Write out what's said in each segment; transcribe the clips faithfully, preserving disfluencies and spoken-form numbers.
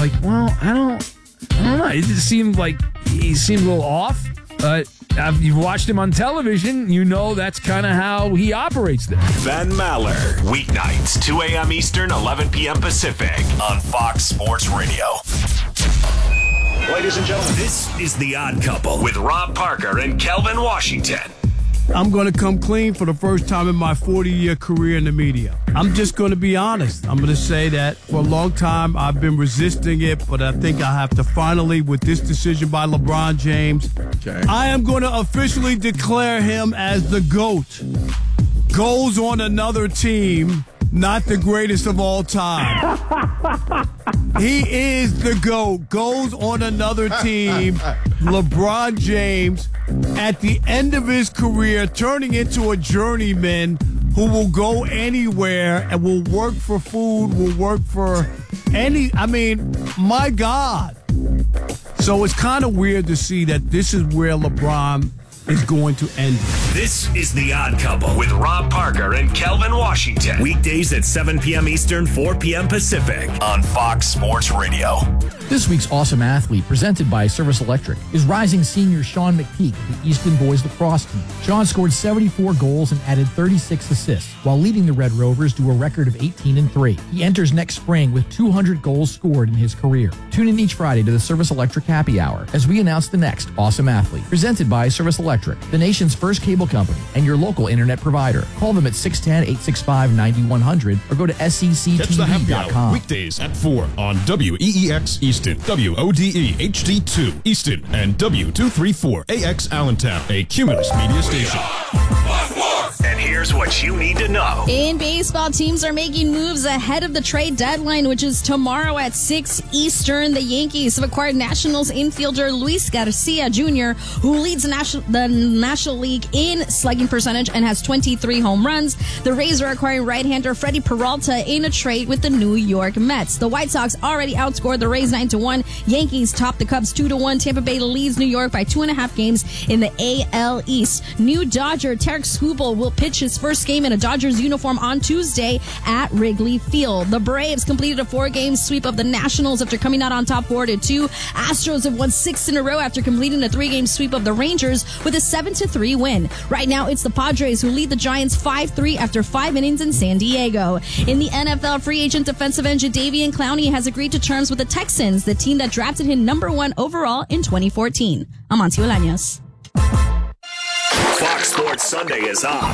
like, well, I don't, I don't know. It just seemed like he seemed a little off. But uh, you've watched him on television. You know that's kind of how he operates there. Ben Maller, weeknights, two a.m. Eastern, eleven p.m. Pacific on Fox Sports Radio. Ladies and gentlemen, this is The Odd Couple with Rob Parker and Kelvin Washington. I'm going to come clean for the first time in my forty-year career in the media. I'm just going to be honest. I'm going to say that for a long time I've been resisting it, but I think I have to finally, with this decision by LeBron James, okay. I am going to officially declare him as the GOAT. Goes on another team, not the greatest of all time. He is the GOAT. Goes on another team, LeBron James, at the end of his career, turning into a journeyman who will go anywhere and will work for food, will work for any, I mean, my God. So it's kind of weird to see that this is where LeBron is going to end it. This is The Odd Couple with Rob Parker and Kelvin Washington. Weekdays at seven p.m. Eastern, four p.m. Pacific on Fox Sports Radio. This week's Awesome Athlete, presented by Service Electric, is rising senior Sean McPeak of the Easton Boys Lacrosse team. Sean scored seventy-four goals and added thirty-six assists, while leading the Red Rovers to a record of eighteen and three. He enters next spring with two hundred goals scored in his career. Tune in each Friday to the Service Electric Happy Hour as we announce the next Awesome Athlete, presented by Service Electric, the nation's first cable company and your local internet provider. Call them at six one zero, eight six five, nine one zero zero or go to S E C T V dot com. Weekdays at four on W E E X Easton, W O D E H D two Easton, and W two thirty-four A X Allentown, a Cumulus media station. And here's what you need to know. In baseball, teams are making moves ahead of the trade deadline, which is tomorrow at six Eastern. The Yankees have acquired Nationals infielder Luis Garcia Junior, who leads the National, the National League in slugging percentage and has twenty-three home runs. The Rays are acquiring right-hander Freddie Peralta in a trade with the New York Mets. The White Sox already outscored the Rays nine to one. Yankees top the Cubs two to one. Tampa Bay leads New York by two and a half games in the A L East. New Dodger Tarek Skubal will pitch his first game in a Dodgers uniform on Tuesday at Wrigley Field. The Braves completed a four-game sweep of the Nationals after coming out on top four to two. Astros have won six in a row after completing a three-game sweep of the Rangers with a seven to three win. Right now, it's the Padres who lead the Giants five three after five innings in San Diego. In the N F L, free agent defensive end Jadeveon Clowney has agreed to terms with the Texans, the team that drafted him number one overall in twenty fourteen. I'm Amancio Olaños. Fox Sports Sunday is on.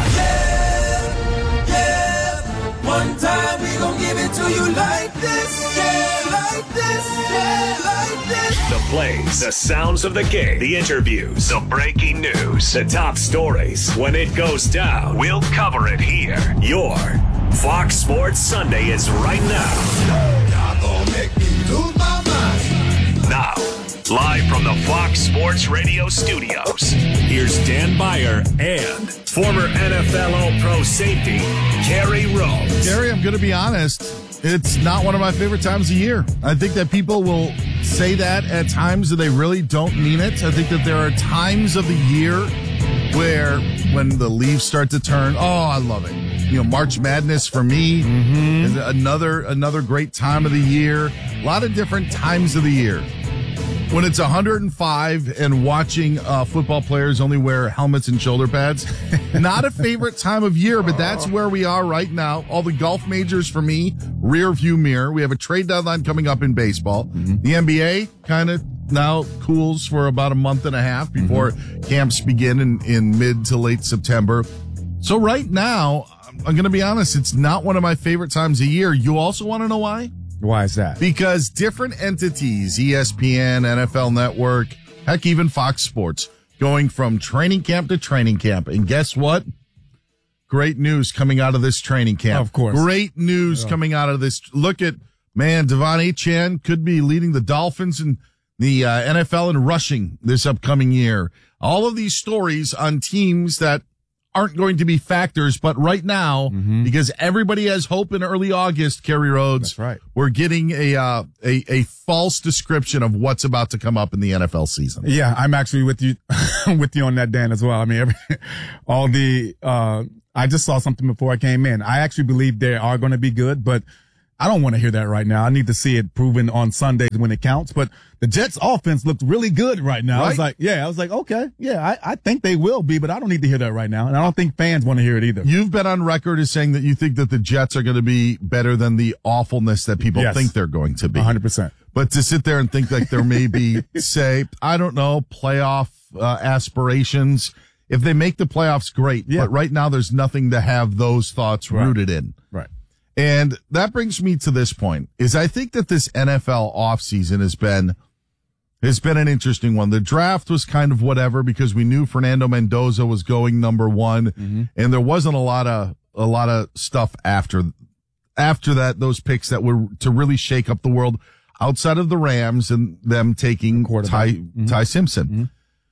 Yeah, yeah. One time we gon' give it to you like this. Yeah, like this. Yeah, like this. The plays, the sounds of the game, the interviews, the breaking news, the top stories. When it goes down, we'll cover it here. Your Fox Sports Sunday is right now. Y'all gon' make me lose my mind. Now, live from the Fox Sports Radio studios, here's Dan Beyer and former N F L All-Pro safety, Kerry Rhodes. Kerry, I'm going to be honest. It's not one of my favorite times of year. I think that people will say that at times that they really don't mean it. I think that there are times of the year where when the leaves start to turn, oh, I love it. You know, March Madness for me mm-hmm. is another another great time of the year. A lot of different times of the year. When it's one hundred five and watching uh, football players only wear helmets and shoulder pads, not a favorite time of year, but that's where we are right now. All the golf majors for me, rear view mirror. We have a trade deadline coming up in baseball. Mm-hmm. The N B A kind of now cools for about a month and a half before mm-hmm. camps begin in, in mid to late September. So right now, I'm going to be honest, it's not one of my favorite times of year. You also want to know why? Why is that? Because different entities, E S P N, N F L Network, heck, even Fox Sports, going from training camp to training camp. And guess what? Great news coming out of this training camp. Of course. Great news yeah. coming out of this. Look at, man, Devon Achane could be leading the Dolphins in the uh, N F L in rushing this upcoming year. All of these stories on teams that aren't going to be factors, but right now, mm-hmm. because everybody has hope in early August, Kerry Rhodes, that's right. We're getting a, uh, a, a false description of what's about to come up in the N F L season. Yeah, I'm actually with you, with you on that, Dan, as well. I mean, every, all the, uh, I just saw something before I came in. I actually believe they are going to be good, but I don't want to hear that right now. I need to see it proven on Sundays when it counts. But the Jets offense looked really good right now. Right? I was like, yeah, I was like, okay, yeah, I, I think they will be, but I don't need to hear that right now. And I don't think fans want to hear it either. You've been on record as saying that you think that the Jets are going to be better than the awfulness that people Yes. think they're going to be. one hundred percent. But to sit there and think like there may be, say, I don't know, playoff uh, aspirations. If they make the playoffs, great. Yeah. But right now there's nothing to have those thoughts Right. rooted in. Right. And that brings me to this point, is I think that this N F L offseason has been, has been an interesting one. The draft was kind of whatever because we knew Fernando Mendoza was going number one, mm-hmm. and there wasn't a lot of, a lot of stuff after, after that, those picks that were to really shake up the world outside of the Rams and them taking Ty, mm-hmm. Ty Simpson. Mm-hmm.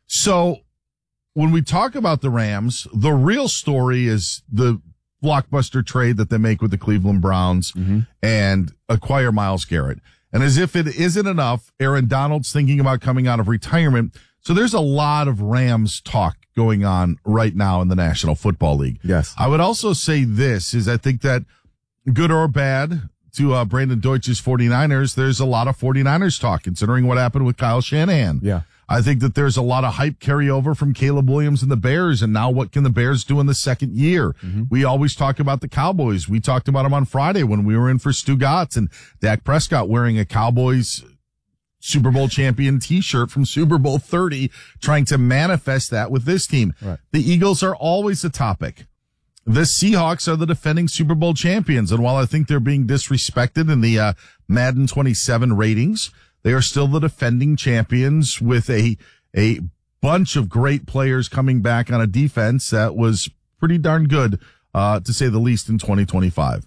So when we talk about the Rams, the real story is the blockbuster trade that they make with the Cleveland Browns mm-hmm. and acquire Myles Garrett. And as if it isn't enough, Aaron Donald's thinking about coming out of retirement. So there's a lot of Rams talk going on right now in the National Football League. Yes. I would also say this is I think that good or bad to uh, Brandon Deutsch's 49ers, there's a lot of 49ers talk considering what happened with Kyle Shanahan. Yeah. I think that there's a lot of hype carryover from Caleb Williams and the Bears, and now what can the Bears do in the second year? Mm-hmm. We always talk about the Cowboys. We talked about them on Friday when we were in for Stu Gatz and Dak Prescott wearing a Cowboys Super Bowl champion t-shirt from Super Bowl thirty, trying to manifest that with this team. Right. The Eagles are always a topic. The Seahawks are the defending Super Bowl champions, and while I think they're being disrespected in the uh, Madden twenty-seven ratings, they are still the defending champions with a, a bunch of great players coming back on a defense that was pretty darn good, uh, to say the least in twenty twenty-five.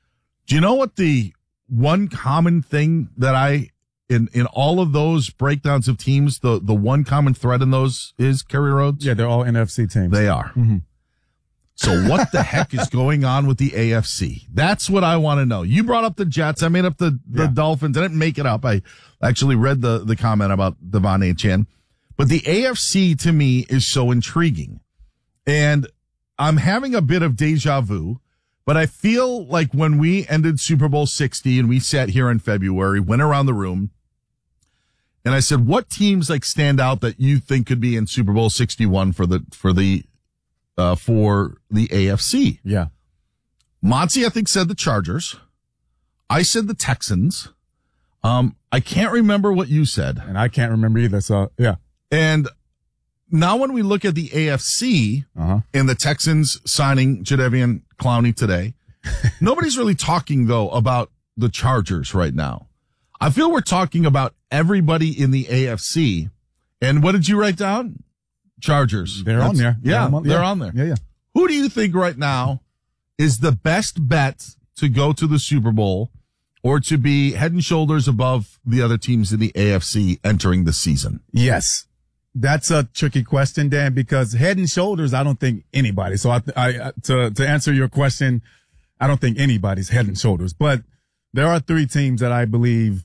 Do you know what the one common thing that I, in, in all of those breakdowns of teams, the, the one common thread in those is, Kerry Rhodes? Yeah, they're all N F C teams. They are. Mm-hmm. So what the heck is going on with the A F C? That's what I want to know. You brought up the Jets. I made up the, the Yeah. Dolphins. I didn't make it up. I actually read the, the comment about Devon Achane. But the A F C to me is so intriguing. And I'm having a bit of deja vu, but I feel like when we ended Super Bowl sixty and we sat here in February, went around the room, and I said, what teams like stand out that you think could be in Super Bowl sixty-one for the, for the, Uh, for the A F C. Yeah. Monty, I think, said the Chargers. I said the Texans. Um, I can't remember what you said. And I can't remember either. So, yeah. And now when we look at the A F C Uh-huh. and the Texans signing Jadeveon Clowney today, nobody's really talking, though, about the Chargers right now. I feel we're talking about everybody in the A F C. And what did you write down? Chargers. They're on there. Yeah, They're on- they're yeah. on there. Yeah, yeah. Who do you think right now is the best bet to go to the Super Bowl or to be head and shoulders above the other teams in the A F C entering the season? Yes. That's a tricky question, Dan, because head and shoulders, I don't think anybody. So I, I, to, to answer your question, I don't think anybody's head and shoulders, but there are three teams that I believe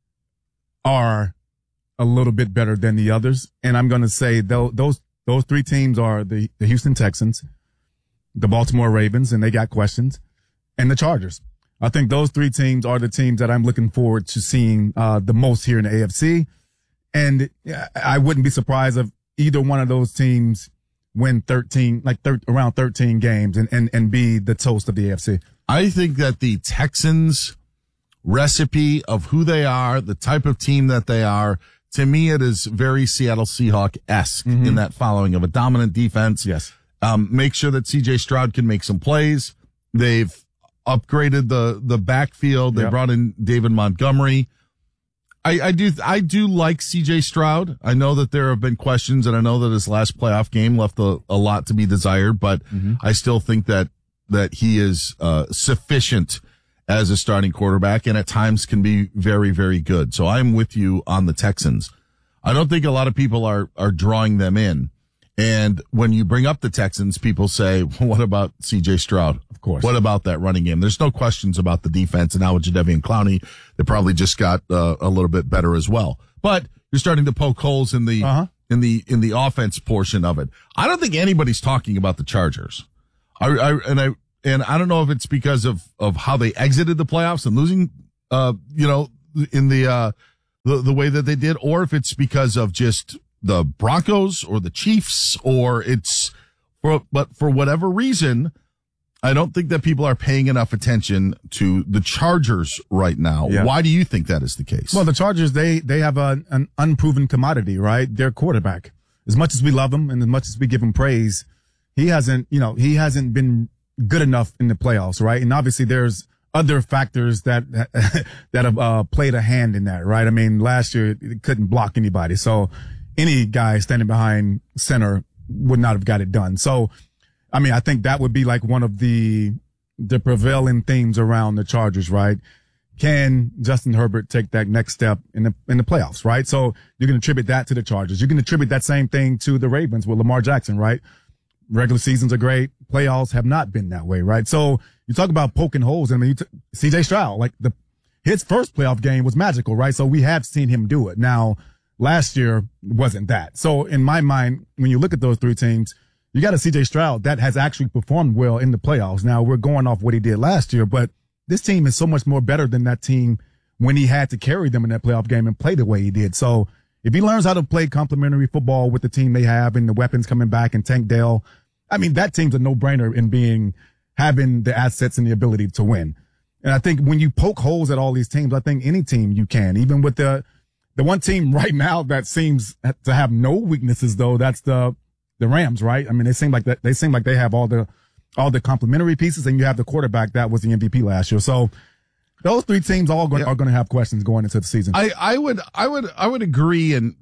are a little bit better than the others. And I'm going to say those, those, those three teams are the, the Houston Texans, the Baltimore Ravens, and they got questions, and the Chargers. I think those three teams are the teams that I'm looking forward to seeing, uh, the most here in the A F C. And I wouldn't be surprised if either one of those teams win thirteen, like thir- around thirteen games and, and, and be the toast of the A F C. I think that the Texans recipe of who they are, the type of team that they are, to me, it is very Seattle Seahawk-esque mm-hmm. in that following of a dominant defense. Yes. Um, make sure that C J Stroud can make some plays. They've upgraded the, the backfield. They yep. brought in David Montgomery. I, I do, I do like C J Stroud. I know that there have been questions, and I know that his last playoff game left a, a lot to be desired, but mm-hmm. I still think that, that he is, uh, sufficient as a starting quarterback, and at times can be very, very good. So I'm with you on the Texans. I don't think a lot of people are, are drawing them in. And when you bring up the Texans, people say, well, what about C J Stroud? Of course. What about that running game? There's no questions about the defense. And now with Jadeveon Clowney, they probably just got uh, a little bit better as well. But you're starting to poke holes in the, uh-huh. in the, in the offense portion of it. I don't think anybody's talking about the Chargers. I, I, and I, and I don't know if it's because of, of how they exited the playoffs and losing, uh, you know, in the, uh, the, the way that they did, or if it's because of just the Broncos or the Chiefs, or it's for, but for whatever reason, I don't think that people are paying enough attention to the Chargers right now. Yeah. Why do you think that is the case? Well, the Chargers, they, they have a, an unproven commodity, right? Their quarterback. As much as we love him and as much as we give him praise, he hasn't, you know, he hasn't been good enough in the playoffs, right? And obviously there's other factors that, that have, uh, played a hand in that, right? I mean, last year it couldn't block anybody. So any guy standing behind center would not have got it done. So, I mean, I think that would be like one of the, the prevailing themes around the Chargers, right? Can Justin Herbert take that next step in the, in the playoffs, right? So you can attribute that to the Chargers. You can attribute that same thing to the Ravens with Lamar Jackson, right? Regular seasons are great. Playoffs have not been that way, right? So you talk about poking holes. I mean, you t- C J Stroud, like the, his first playoff game was magical, right? So we have seen him do it. Now, last year wasn't that. So in my mind, when you look at those three teams, you got a C J Stroud that has actually performed well in the playoffs. Now we're going off what he did last year, but this team is so much more better than that team when he had to carry them in that playoff game and play the way he did. So if he learns how to play complementary football with the team they have and the weapons coming back and Tank Dell, I mean, that team's a no-brainer in being, having the assets and the ability to win. And I think when you poke holes at all these teams, I think any team you can, even with the, the one team right now that seems to have no weaknesses though, that's the, the Rams, right? I mean, they seem like that, they seem like they have all the, all the complementary pieces, and you have the quarterback that was the M V P last year. So those three teams all going, yeah. are going to have questions going into the season. I, I would, I would, I would agree in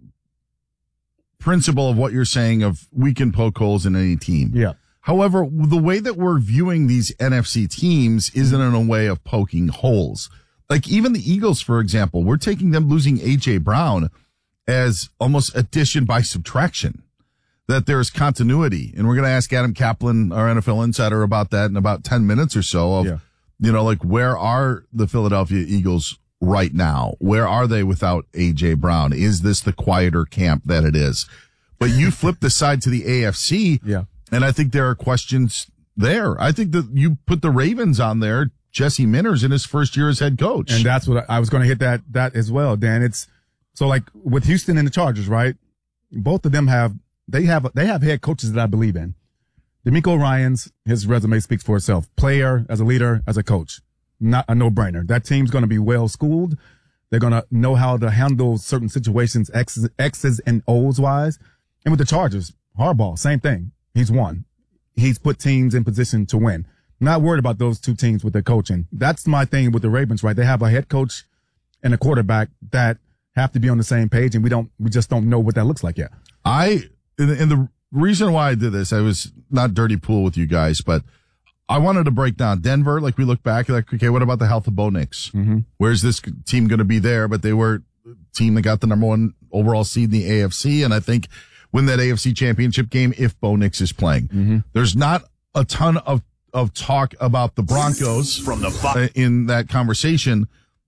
principle of what you're saying of we can poke holes in any team. Yeah. However, the way that we're viewing these N F C teams isn't in a way of poking holes. Like even the Eagles, for example, we're taking them losing A J Brown as almost addition by subtraction. That there's continuity. And we're going to ask Adam Kaplan, our N F L insider, about that in about ten minutes or so of, yeah. you know, like where are the Philadelphia Eagles right now? Where are they without A J Brown? Is this the quieter camp that it is? But you flip the side to the A F C. Yeah. And I think there are questions there. I think that you put the Ravens on there, Jesse Minter's in his first year as head coach. And that's what I, I was going to hit that, that as well, Dan. It's so like with Houston and the Chargers, right? Both of them have, They have they have head coaches that I believe in. DeMeco Ryans, his resume speaks for itself. Player, as a leader, as a coach. Not a no-brainer. That team's going to be well-schooled. They're going to know how to handle certain situations, X's, X's and O's wise. And with the Chargers, Harbaugh, same thing. He's won. He's put teams in position to win. Not worried about those two teams with their coaching. That's my thing with the Ravens, right? They have a head coach and a quarterback that have to be on the same page, and we don't, we just don't know what that looks like yet. I, And, and the reason why I did this, I was not dirty pool with you guys, but I wanted to break down Denver. Like we look back, like, okay, what about the health of Bo Nix? Mm-hmm. Where's this team going to be there? But they were a team that got the number one overall seed in the A F C. And I think win that A F C championship game if Bo Nix is playing. Mm-hmm. There's not a ton of, of talk about the Broncos From the Fo- uh, in that conversation.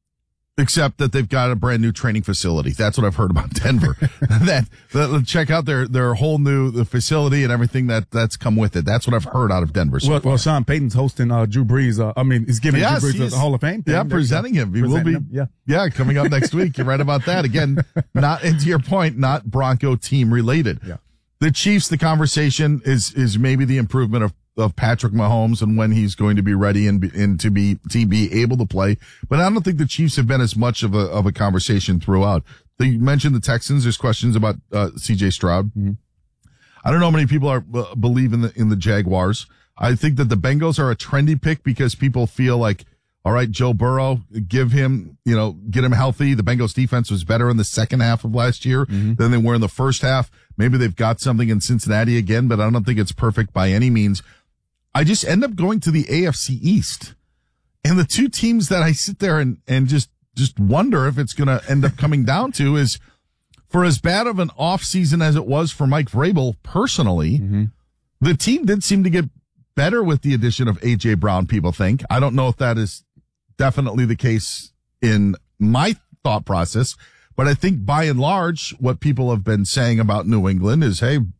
Except that they've got a brand new training facility. That's what I've heard about Denver. that, that check out their their whole new the facility and everything that that's come with it. That's what I've heard out of Denver. So Well, well, Sean Payton's hosting uh, Drew Brees. Uh, I mean, he's giving Yes, Drew Brees he's- the Hall of Fame. thing. yeah, They're- presenting him. He will presenting be. him, yeah. yeah, coming up next week. You're right about that. Again, not and to your point, not Bronco team related. Yeah. The Chiefs. The conversation is is maybe the improvement of. of Patrick Mahomes and when he's going to be ready and, be, and to be, to be able to play. But I don't think the Chiefs have been as much of a, of a conversation throughout. You mentioned the Texans. There's questions about, uh, C J Stroud. Mm-hmm. I don't know how many people are, uh, believe in the, in the Jaguars. I think that the Bengals are a trendy pick because people feel like, all right, Joe Burrow, give him, you know, get him healthy. The Bengals defense was better in the second half of last year Mm-hmm. than they were in the first half. Maybe they've got something in Cincinnati again, but I don't think it's perfect by any means. I just end up going to the A F C East. And the two teams that I sit there and, and just, just wonder if it's going to end up coming down to is for as bad of an off season as it was for Mike Vrabel personally, Mm-hmm. the team did seem to get better with the addition of A J Brown, people think. I don't know if that is definitely the case in my thought process, but I think by and large, what people have been saying about New England is, hey,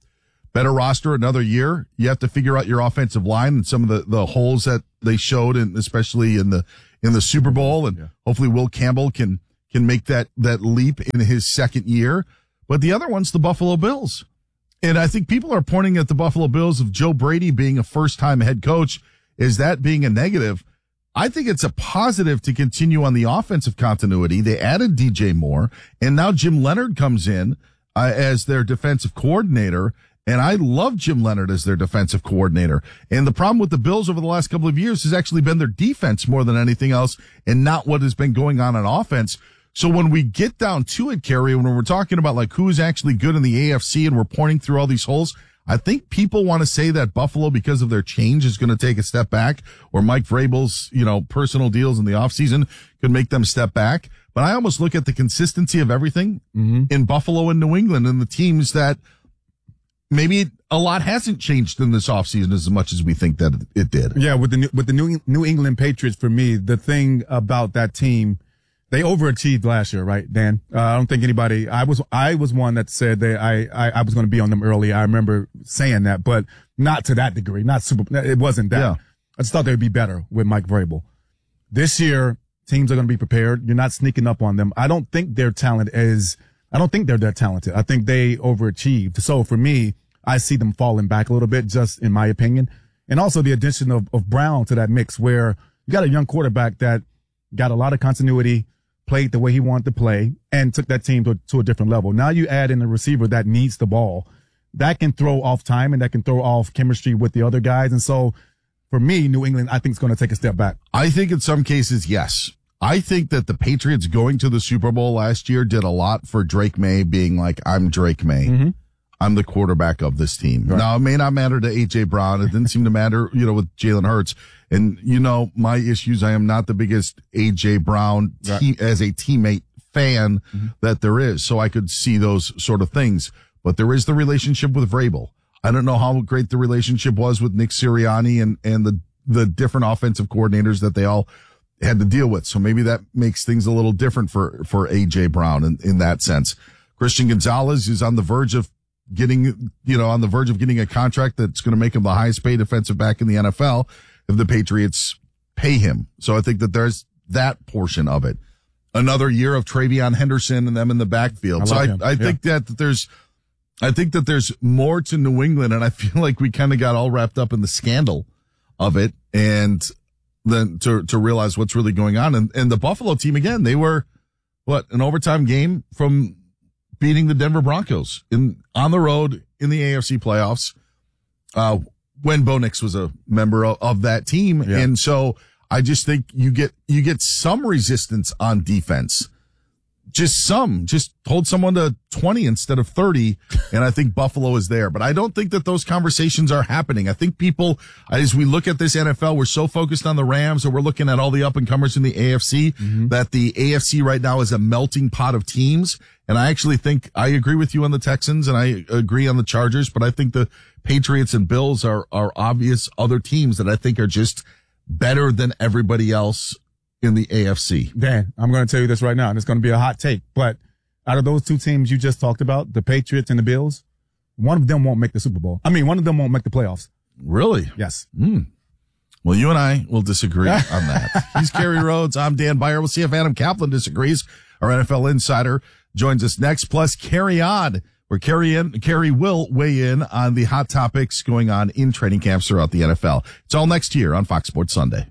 better roster another year. You have to figure out your offensive line and some of the, the holes that they showed, and especially in the in the Super Bowl. And yeah. hopefully Will Campbell can can make that that leap in his second year. But the other one's the Buffalo Bills. And I think people are pointing at the Buffalo Bills of Joe Brady being a first-time head coach. Is that being a negative? I think it's a positive to continue on the offensive continuity. They added D J Moore, and now Jim Leonard comes in uh, as their defensive coordinator. And I love Jim Leonard as their defensive coordinator. And the problem with the Bills over the last couple of years has actually been their defense more than anything else, and not what has been going on on offense. So when we get down to it, Kerry, when we're talking about like who's actually good in the A F C and we're pointing through all these holes, I think people want to say that Buffalo, because of their change, is going to take a step back, or Mike Vrabel's, you know, personal deals in the offseason could make them step back. But I almost look at the consistency of everything mm-hmm. in Buffalo and New England and the teams that maybe a lot hasn't changed in this offseason as much as we think that it did. Yeah, with the with the New New England Patriots, for me, the thing about that team, they overachieved last year, right, Dan? Uh, I don't think anybody. I was I was one that said that I I, I was going to be on them early. I remember saying that, but not to that degree. Not super. It wasn't that. Yeah. I just thought they would be better with Mike Vrabel. This year, teams are going to be prepared. You're not sneaking up on them. I don't think their talent is. I don't think they're that talented. I think they overachieved. So for me, I see them falling back a little bit, just in my opinion. And also the addition of, of Brown to that mix, where you got a young quarterback that got a lot of continuity, played the way he wanted to play, and took that team to, to a different level. Now you add in a receiver that needs the ball, that can throw off time and that can throw off chemistry with the other guys. And so for me, New England, I think, is going to take a step back. I think in some cases, yes. I think that the Patriots going to the Super Bowl last year did a lot for Drake May being like, I'm Drake May. Mm-hmm. I'm the quarterback of this team. Right. Now, it may not matter to A J Brown. It didn't seem to matter, you know, with Jalen Hurts. And, you know, my issues, I am not the biggest A J Brown te- right. as a teammate fan mm-hmm. that there is. So I could see those sort of things. But there is the relationship with Vrabel. I don't know how great the relationship was with Nick Sirianni and, and the, the different offensive coordinators that they all had to deal with. So maybe that makes things a little different for, for A J Brown in, in that sense. Christian Gonzalez is on the verge of getting, you know, on the verge of getting a contract that's going to make him the highest paid defensive back in the N F L if the Patriots pay him. So I think that there's that portion of it. Another year of Travion Henderson and them in the backfield. I so I, I yeah. think that, that there's, I think that there's more to New England, and I feel like we kind of got all wrapped up in the scandal of it, and then to, to realize what's really going on. And, and the Buffalo team, again, they were, what, an overtime game from beating the Denver Broncos in on the road in the A F C playoffs, uh, when Bo Nix was a member of, of that team. Yeah. And so I just think you get, you get some resistance on defense. Just some, just hold someone to twenty instead of thirty. And I think Buffalo is there, but I don't think that those conversations are happening. I think people, as we look at this N F L, we're so focused on the Rams, or we're looking at all the up and comers in the A F C, mm-hmm. that the A F C right now is a melting pot of teams. And I actually think I agree with you on the Texans, and I agree on the Chargers, but I think the Patriots and Bills are, are obvious other teams that I think are just better than everybody else in the A F C. Dan, I'm going to tell you this right now, and it's going to be a hot take, but out of those two teams you just talked about, the Patriots and the Bills, one of them won't make the Super Bowl. I mean, one of them won't make the playoffs. Really? Yes. Mm. Well, you and I will disagree on that. He's Kerry Rhodes. I'm Dan Beyer. We'll see if Adam Kaplan disagrees. Our N F L insider joins us next. Plus, Carry On, where Kerry, in, Kerry will weigh in on the hot topics going on in training camps throughout the N F L. It's all next year on Fox Sports Sunday.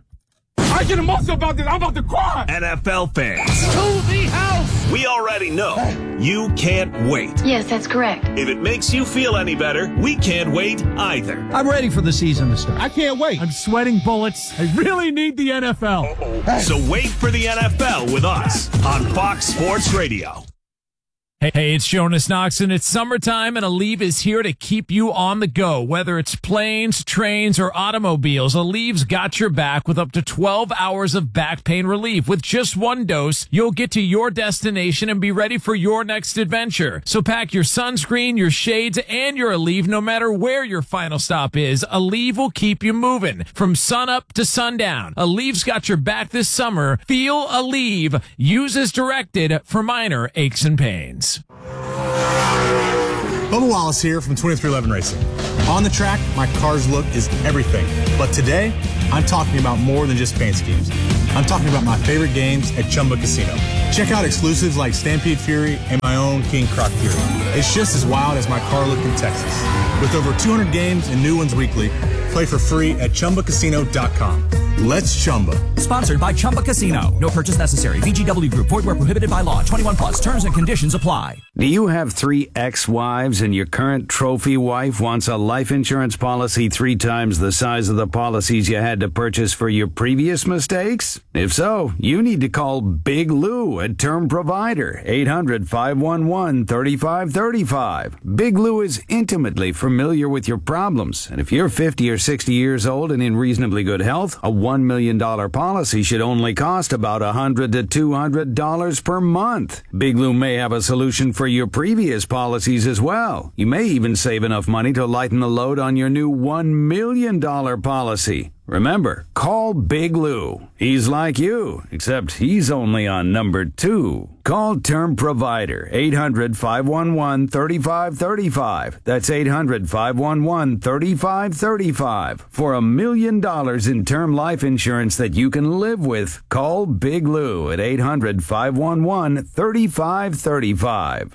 I get emotional about this. I'm about to cry. N F L fans. To the house. We already know you can't wait. Yes, that's correct. If it makes you feel any better, we can't wait either. I'm ready for the season to start. I can't wait. I'm sweating bullets. I really need the N F L. Uh-oh. So wait for the N F L with us on Fox Sports Radio. Hey, hey, it's Jonas Knox, and it's summertime, and Aleve is here to keep you on the go. Whether it's planes, trains, or automobiles, Aleve's got your back with up to twelve hours of back pain relief. With just one dose, you'll get to your destination and be ready for your next adventure. So pack your sunscreen, your shades, and your Aleve no matter where your final stop is. Aleve will keep you moving from sunup to sundown. Aleve's got your back this summer. Feel Aleve. Use as directed for minor aches and pains. Bubba Wallace here from twenty-three eleven Racing. On the track, my car's look is everything. But today, I'm talking about more than just paint schemes. I'm talking about my favorite games at Chumba Casino. Check out exclusives like Stampede Fury and my own King Croc Fury. It's just as wild as my car look in Texas. With over two hundred games and new ones weekly, play for free at Chumba Casino dot com. Let's Chumba. Sponsored by Chumba Casino. No purchase necessary. V G W Group. Void where prohibited by law. twenty-one plus. Terms and conditions apply. Do you have three ex-wives and your current trophy wife wants a life insurance policy three times the size of the policies you had to purchase for your previous mistakes? If so, you need to call Big Lou at Term Provider. eight hundred, five one one, three five three five. Big Lou is intimately familiar with your problems. And if you're fifty or sixty years old and in reasonably good health, a one million dollars policy should only cost about one hundred to two hundred dollars per month. Big Lou may have a solution for your previous policies as well. You may even save enough money to lighten the load on your new one million dollars policy. Remember, call Big Lou. He's like you, except he's only on number two. Call Term Provider, eight hundred, five one one, three five three five. That's eight hundred, five one one, three five three five. For a million dollars in term life insurance that you can live with, call Big Lou at eight hundred, five one one, three five three five.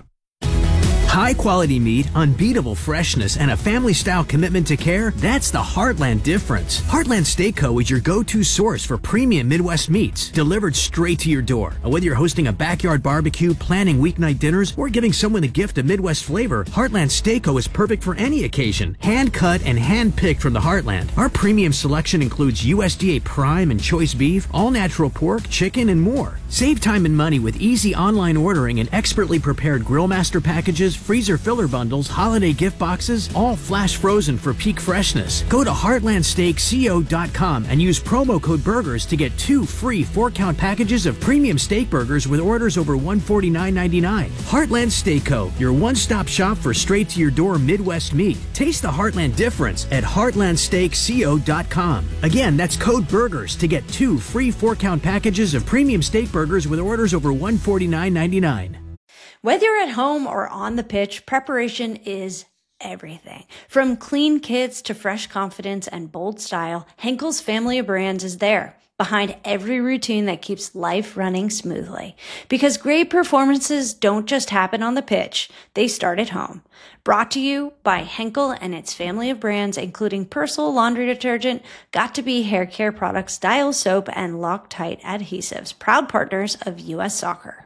High-quality meat, unbeatable freshness, and a family-style commitment to care, that's the Heartland difference. Heartland Steak Co. is your go-to source for premium Midwest meats, delivered straight to your door. And whether you're hosting a backyard barbecue, planning weeknight dinners, or giving someone a gift of Midwest flavor, Heartland Steak Co. is perfect for any occasion. Hand-cut and hand-picked from the Heartland. Our premium selection includes U S D A prime and choice beef, all-natural pork, chicken, and more. Save time and money with easy online ordering and expertly prepared Grillmaster packages, freezer filler bundles, holiday gift boxes, all flash frozen for peak freshness. Go to heartland steak co dot com and use promo code BURGERS to get two free four-count packages of premium steak burgers with orders over one hundred forty-nine ninety-nine. Heartland Steak Co., your one-stop shop for straight-to-your-door Midwest meat. Taste the Heartland difference at heartland steak co dot com. Again, that's code BURGERS to get two free four-count packages of premium steak burgers with orders over one hundred forty-nine ninety-nine. Whether you're at home or on the pitch, preparation is everything. From clean kits to fresh confidence and bold style, Henkel's family of brands is there, behind every routine that keeps life running smoothly. Because great performances don't just happen on the pitch, they start at home. Brought to you by Henkel and its family of brands, including Persil laundry detergent, Got2b hair care products, Dial soap, and Loctite adhesives, proud partners of U S Soccer.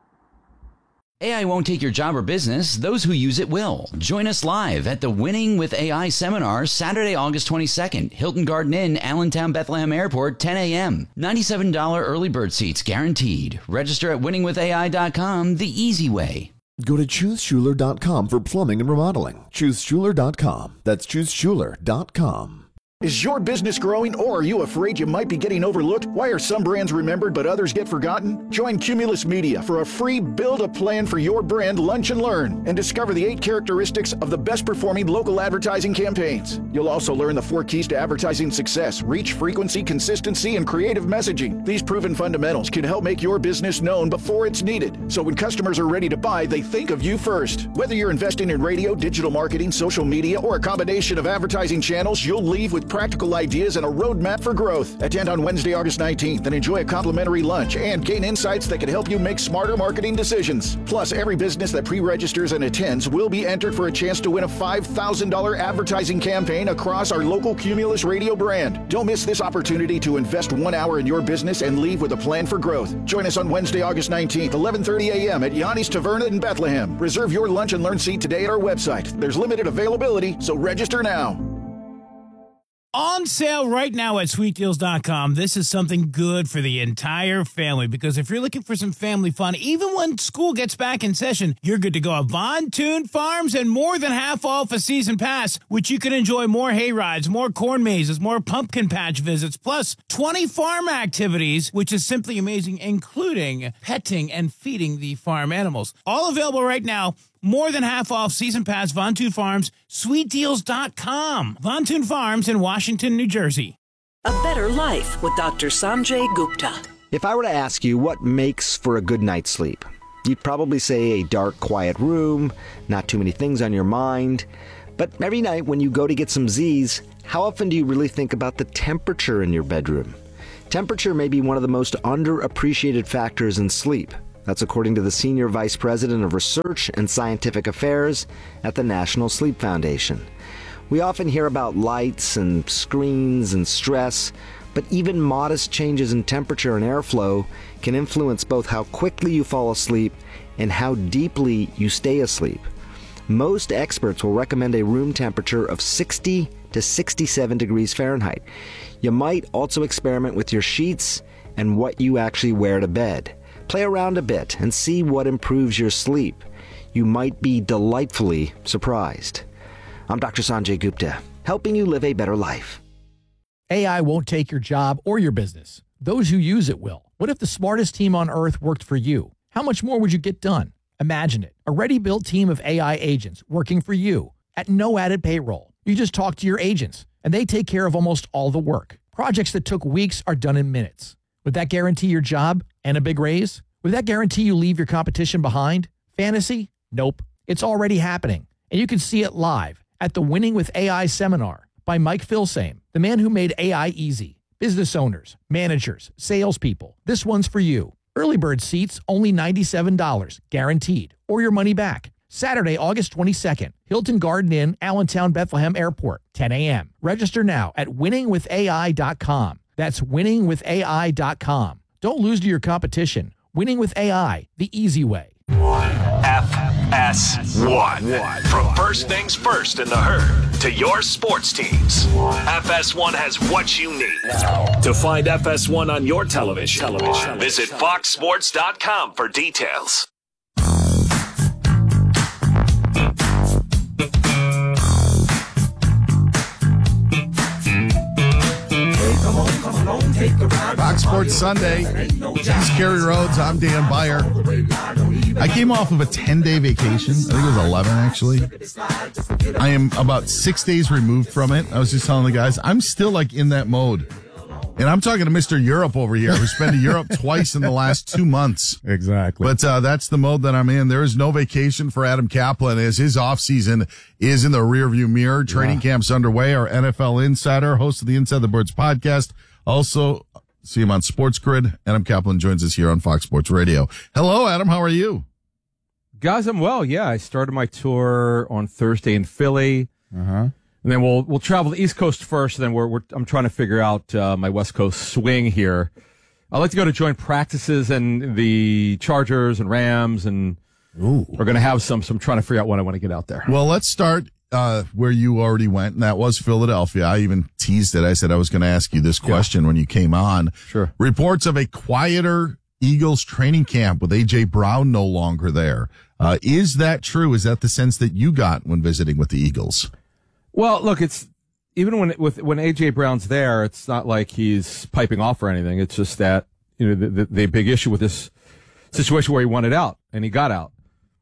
A I won't take your job or business. Those who use it will. Join us live at the Winning with A I seminar Saturday, August twenty-second, Hilton Garden Inn, Allentown Bethlehem Airport, ten a.m. ninety-seven dollars early bird seats guaranteed. Register at winning with A I dot com, the easy way. Go to choose schuler dot com for plumbing and remodeling. choose schuler dot com. That's choose schuler dot com. Is your business growing, or are you afraid you might be getting overlooked? Why are some brands remembered but others get forgotten? Join Cumulus Media for a free Build a Plan for Your Brand Lunch and Learn and discover the eight characteristics of the best performing local advertising campaigns. You'll also learn the four keys to advertising success: reach, frequency, consistency, and creative messaging. These proven fundamentals can help make your business known before it's needed, so when customers are ready to buy, they think of you first. Whether you're investing in radio, digital marketing, social media, or a combination of advertising channels, you'll leave with practical ideas and a roadmap for growth. Attend on Wednesday, August nineteenth and enjoy a complimentary lunch and gain insights that can help you make smarter marketing decisions. Plus, every business that pre-registers and attends will be entered for a chance to win a five thousand dollars advertising campaign across our local Cumulus radio brand. Don't miss this opportunity to invest one hour in your business and leave with a plan for growth. Join us on Wednesday, August nineteenth, eleven thirty a.m. at Yanni's Taverna in Bethlehem. Reserve your lunch and learn seat today at our website. There's limited availability, so register now. On sale right now at sweet deals dot com. This is something good for the entire family, because if you're looking for some family fun, even when school gets back in session, you're good to go. At Von Toon Farms, and more than half off a season pass, which you can enjoy more hay rides, more corn mazes, more pumpkin patch visits, plus twenty farm activities, which is simply amazing, including petting and feeding the farm animals. All available right now. More than half off season pass, Von Toon Farms, sweet deals dot com. Von Toon Farms in Washington, New Jersey. A better life with Doctor Sanjay Gupta. If I were to ask you what makes for a good night's sleep, you'd probably say a dark, quiet room, not too many things on your mind. But every night when you go to get some Z's, how often do you really think about the temperature in your bedroom? Temperature may be one of the most underappreciated factors in sleep. That's according to the Senior Vice President of Research and Scientific Affairs at the National Sleep Foundation. We often hear about lights and screens and stress, but even modest changes in temperature and airflow can influence both how quickly you fall asleep and how deeply you stay asleep. Most experts will recommend a room temperature of sixty to sixty-seven degrees Fahrenheit. You might also experiment with your sheets and what you actually wear to bed. Play around a bit and see what improves your sleep. You might be delightfully surprised. I'm Doctor Sanjay Gupta, helping you live a better life. A I won't take your job or your business. Those who use it will. What if the smartest team on earth worked for you? How much more would you get done? Imagine it. A ready-built team of A I agents working for you at no added payroll. You just talk to your agents, and they take care of almost all the work. Projects that took weeks are done in minutes. Would that guarantee your job and a big raise? Would that guarantee you leave your competition behind? Fantasy? Nope. It's already happening, and you can see it live at the Winning with A I seminar by Mike Filsame, the man who made A I easy. Business owners, managers, salespeople, this one's for you. Early bird seats, only ninety-seven dollars, guaranteed, or your money back. Saturday, August twenty-second, Hilton Garden Inn, Allentown, Bethlehem Airport, ten a.m. Register now at winning with A I dot com. That's winning with A I dot com. Don't lose to your competition. Winning with A I, the easy way. F S one. From first things first in the herd to your sports teams, F S one has what you need. To find F S one on your television, television. visit fox sports dot com for details. Fox Sports Sunday. He's Kerry Rhodes. I'm Dan Beyer. I came off of a ten-day vacation. I think it was eleven, actually. I am about six days removed from it. I was just telling the guys, I'm still like in that mode. And I'm talking to Mister Europe over here, who's been to Europe twice in the last two months. Exactly. But uh, that's the mode that I'm in. There is no vacation for Adam Kaplan as his offseason is in the rearview mirror. Training yeah. camp's underway. Our N F L insider, host of the Inside the Birds podcast. Also, see him on Sports Grid. Adam Kaplan joins us here on Fox Sports Radio. Hello, Adam. How are you? Guys, I'm well. Yeah, I started my tour on Thursday in Philly. Uh-huh. And then we'll we'll travel the East Coast first, and then we're, we're I'm trying to figure out uh, my West Coast swing here. I like to go to joint practices, and the Chargers and Rams, and Ooh. we're going to have some. So I'm trying to figure out when I want to get out there. Well, let's start uh, where you already went, and that was Philadelphia. I even teased it. I said I was going to ask you this question yeah. when you came on. Sure. Reports of a quieter Eagles training camp with A J Brown no longer there. Uh, is that true? Is that the sense that you got when visiting with the Eagles? Well, look, it's even when with when A J Brown's there, it's not like he's piping off or anything. It's just that, you know, the, the, the big issue with this situation where he wanted out and he got out.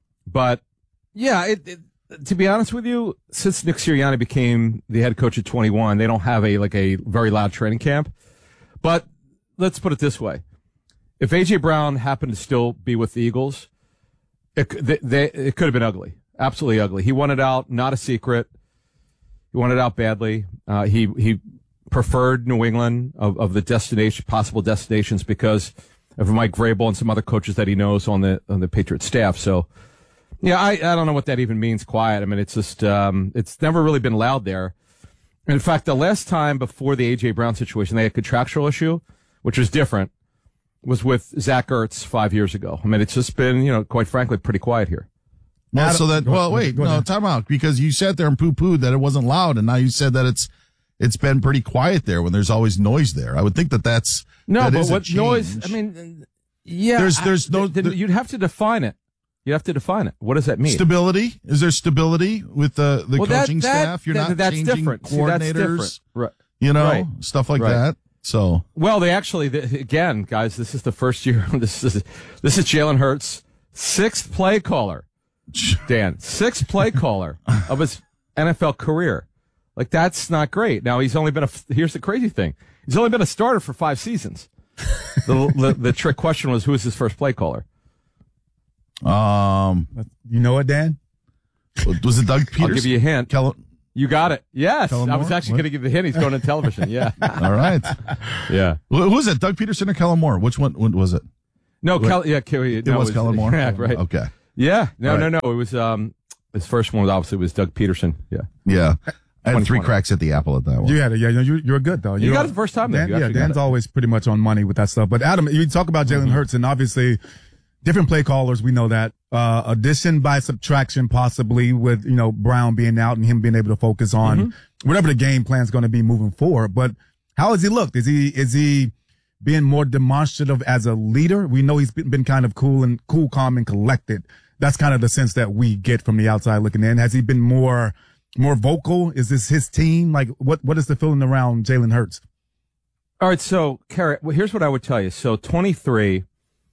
But yeah, it, it, to be honest with you, since Nick Sirianni became the head coach at twenty-one, they don't have a like a very loud training camp. But let's put it this way: if A J Brown happened to still be with the Eagles, it they, they, it could have been ugly, absolutely ugly. He wanted out, not a secret. He wanted out badly. Uh, he, he preferred New England of, of the destination, possible destinations because of Mike Vrabel and some other coaches that he knows on the, on the Patriots staff. So, yeah, I, I don't know what that even means, quiet. I mean, it's just, um, it's never really been loud there. In fact, the last time before the A J Brown situation, they had a contractual issue, which was different, was with Zach Ertz five years ago. I mean, it's just been, you know, quite frankly, pretty quiet here. Well, so that, well, wait, no, time out, because you sat there and poo-pooed that it wasn't loud, and now you said that it's it's been pretty quiet there when there's always noise there. I would think that that's no, that but is what a noise? I mean, yeah, there's there's I, no. th- th- you'd have to define it. You have to define it. What does that mean? Stability? Is there stability with the the well, coaching that, that, staff? You're that, not that's changing different. coordinators, See, that's different. Right? You know, right. stuff like right. that. So well, they actually they, again, guys, this is the first year. This is this is Jalen Hurts' sixth play caller. Dan, sixth play caller of his N F L career. Like, that's not great. Now, he's only been a, here's the crazy thing. He's only been a starter for five seasons. the, the, the trick question was, who is his first play caller? Um, you know what, Dan? Was it Doug Peterson? I'll give you a hint. Kel- You got it. Yes. Kellen I was Moore? actually What? going to give the hint. He's going to television. Yeah. All right. Yeah. Who who was it? Doug Peterson or Kellen Moore? Which one, what was it? No, What- Kel- yeah, Kel- It no, was Kellen Moore? Yeah, right. Okay. Yeah. No, All no, right. no. It was, um, his first one was obviously was Doug Peterson. Yeah. Yeah. I had three twenty twenty. cracks at the apple at that one. You had it. Yeah, you, you're good, though. You You're- got it the first time, though. Dan, You yeah, actually got Dan's it. always pretty much on money with that stuff. But Adam, you talk about Jalen Mm-hmm. Hurts, and obviously different play callers. We know that uh, addition by subtraction, possibly with you know Brown being out and him being able to focus on Mm-hmm. whatever the game plan is going to be moving forward. But how has he looked? Is he is he being more demonstrative as a leader? We know he's been, been kind of cool and cool, calm, and collected. That's kind of the sense that we get from the outside looking in. Has he been more more vocal? Is this his team? Like, what what is the feeling around Jalen Hurts? All right. So, Carrot, well, here's what I would tell you. So, twenty-three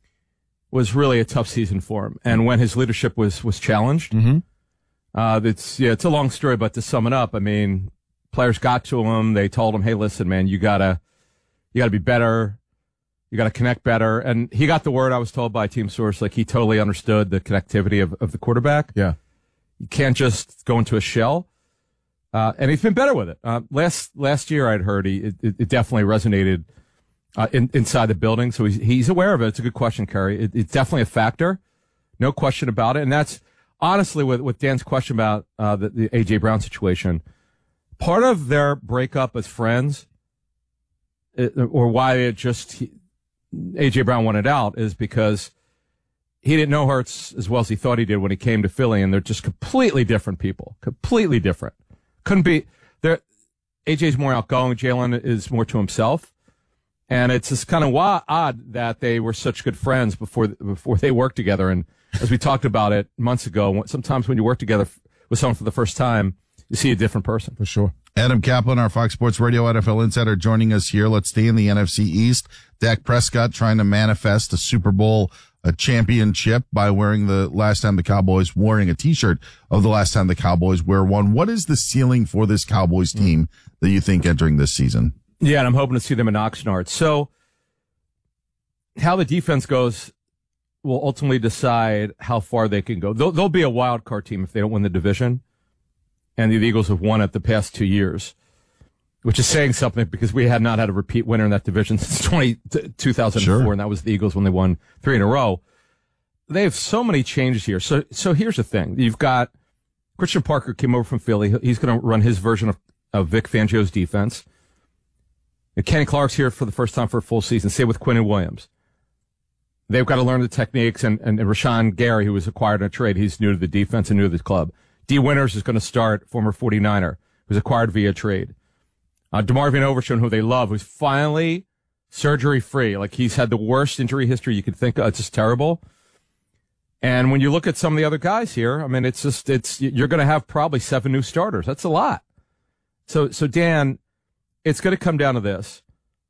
was really a tough season for him. And when his leadership was, was challenged, Mm-hmm. uh, it's, yeah, it's a long story, but to sum it up, I mean, players got to him. They told him, hey, listen, man, you gotta, you gotta be better. You gotta connect better. And he got the word, I was told by a team source, like he totally understood the connectivity of, of the quarterback. Yeah. You can't just go into a shell. Uh, and he's been better with it. Uh, last, last year I'd heard he, it, it definitely resonated, uh, in, inside the building. So he's, he's aware of it. It's a good question, Kerry. It, it's definitely a factor. No question about it. And that's honestly with, with Dan's question about, uh, the, the A J Brown situation. Part of their breakup as friends, it, or why it just, he, A J Brown wanted out is because he didn't know Hurts as well as he thought he did when he came to Philly, and they're just completely different people. Completely different. Couldn't be there. A J's more outgoing. Jalen is more to himself. And it's just kind of wa- odd that they were such good friends before before they worked together. And as we talked about it months ago, sometimes when you work together with someone for the first time, you see a different person. For sure. Adam Kaplan, our Fox Sports Radio N F L insider, joining us here. Let's stay in the N F C East. Dak Prescott trying to manifest a Super Bowl a championship by wearing the last time the Cowboys, wearing a T-shirt of the last time the Cowboys wear one. What is the ceiling for this Cowboys team that you think entering this season? Yeah, and I'm hoping to see them in Oxnard. So how the defense goes will ultimately decide how far they can go. They'll, they'll be a wild card team if they don't win the division. And the Eagles have won it the past two years, which is saying something because we had not had a repeat winner in that division since twenty, two thousand four, sure. And that was the Eagles when they won three in a row. They have so many changes here. So, so here's the thing. You've got Christian Parker came over from Philly. He's going to run his version of, of Vic Fangio's defense. And Kenny Clark's here for the first time for a full season. Same with Quinnen Williams. They've got to learn the techniques. And, and, and Rashawn Gary, who was acquired in a trade, he's new to the defense and new to the club. D. Winters is going to start, former forty-niner, who's acquired via trade. Uh, DeMarvin Overshown, who they love, who's finally surgery-free. Like, he's had the worst injury history you could think of. It's just terrible. And when you look at some of the other guys here, I mean, it's just, it's, you're going to have probably seven new starters. That's a lot. So, so Dan, it's going to come down to this.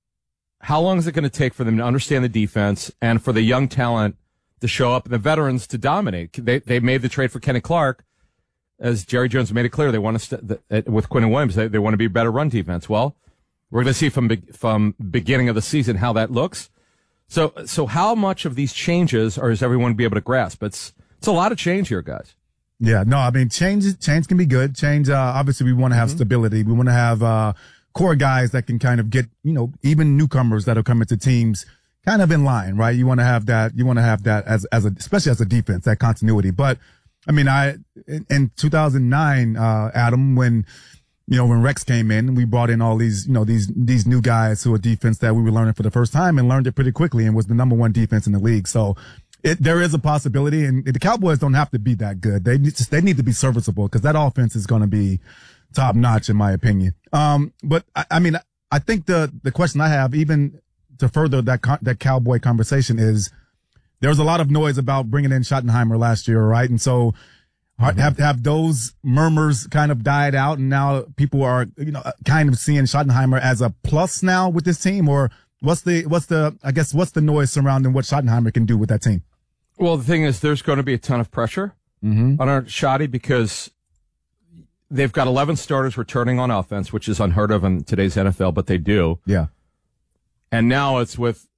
How long is it going to take for them to understand the defense and for the young talent to show up and the veterans to dominate? They, they made the trade for Kenny Clark. As Jerry Jones made it clear, they want to, st- with Quinnen Williams, they, they want to be a better run defense. Well, we're going to see from, be- from beginning of the season how that looks. So, so how much of these changes are, is everyone be able to grasp? It's, it's a lot of change here, guys. Yeah, no, I mean, change, change can be good. Change, uh, obviously we want to have mm-hmm. stability. We want to have, uh, core guys that can kind of get, you know, even newcomers that are coming to teams kind of in line, right? You want to have that, you want to have that as, as a, especially as a defense, that continuity. But, I mean, I, in, in two thousand nine, uh, Adam, when, you know, when Rex came in, we brought in all these, you know, these, these new guys to a defense that we were learning for the first time and learned it pretty quickly and was the number one defense in the league. So it, there is a possibility, and the Cowboys don't have to be that good. They just, they need to be serviceable because that offense is going to be top notch in my opinion. Um, but I, I mean, I think the, the question I have, even to further that, co- that Cowboy conversation is, there was a lot of noise about bringing in Schottenheimer last year, right? And so mm-hmm. have, have those murmurs kind of died out and now people are, you know, kind of seeing Schottenheimer as a plus now with this team? Or what's the, what's the, I guess, what's the noise surrounding what Schottenheimer can do with that team? Well, the thing is, there's going to be a ton of pressure mm-hmm. on our Shotty because they've got eleven starters returning on offense, which is unheard of in today's N F L, but they do. Yeah. And now it's with,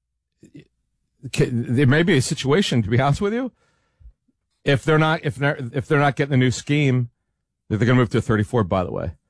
there may be a situation, to be honest with you, if they're not if they're if they're not getting the new scheme, they're going to move to thirty-four. By the way,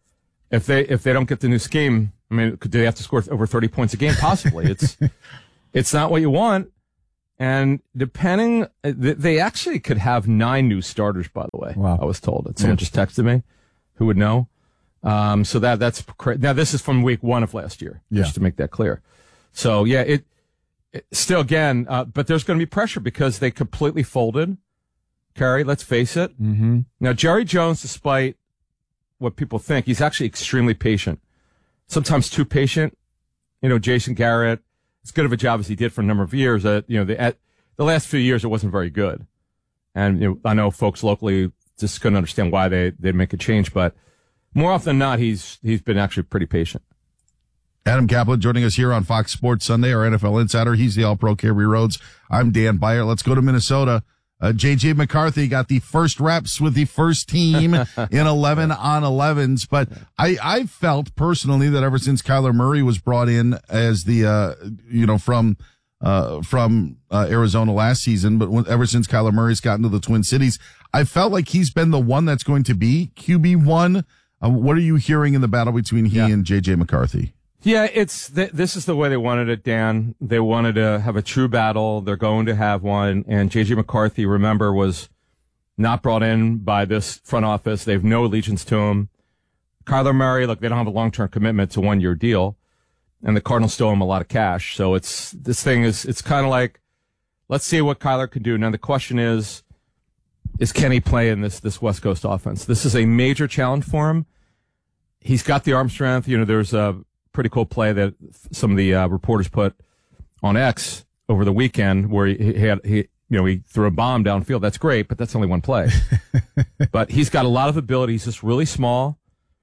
if they if they don't get the new scheme, I mean, do they have to score over thirty points a game? Possibly. It's it's not what you want. And depending, they actually could have nine new starters, by the way. Wow. I was told. Someone yeah. just texted me who would know. Um, so that that's crazy. Now, this is from week one of last year, yeah. just to make that clear. So, yeah, it, it still, again, uh, but there's going to be pressure because they completely folded. Kerry, let's face it. Mm-hmm. Now, Jerry Jones, despite what people think, he's actually extremely patient. Sometimes too patient. You know, Jason Garrett, as good of a job as he did for a number of years, uh, you know, the, at the last few years, it wasn't very good. And you know, I know folks locally just couldn't understand why they, they'd make a change, but more often than not, he's he's been actually pretty patient. Adam Kaplan joining us here on Fox Sports Sunday, our N F L insider. He's the All-Pro Kerry Rhodes. I'm Dan Beyer. Let's go to Minnesota. Uh, J J McCarthy got the first reps with the first team in eleven on elevens. But I, I felt personally that ever since Kyler Murray was brought in as the, uh, you know, from, uh, from, uh, Arizona last season, but when, ever since Kyler Murray's gotten to the Twin Cities, I felt like he's been the one that's going to be Q B one. Uh, what are you hearing in the battle between he yeah. and J J McCarthy? Yeah, it's th- this is the way they wanted it, Dan. They wanted to have a true battle. They're going to have one. And J J McCarthy, remember, was not brought in by this front office. They have no allegiance to him. Kyler Murray, look, they don't have a long-term commitment to a one-year deal. And the Cardinals still owe him a lot of cash. So it's this thing is, it's kind of like, let's see what Kyler can do. Now, the question is, is can he play in this, this West Coast offense? This is a major challenge for him. He's got the arm strength. You know, there's a pretty cool play that some of the uh, reporters put on X over the weekend where he, he had, he, you know, he threw a bomb downfield. That's great, but that's only one play. But he's got a lot of ability. He's just really small.